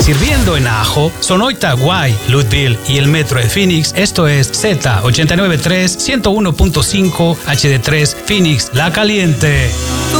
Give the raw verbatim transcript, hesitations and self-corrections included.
sirviendo en Ajo, Sonoita, Guay, Louisville y el Metro de Phoenix. Esto es Z ochenta y nueve punto tres, ciento uno punto cinco H D tres Phoenix, La Caliente.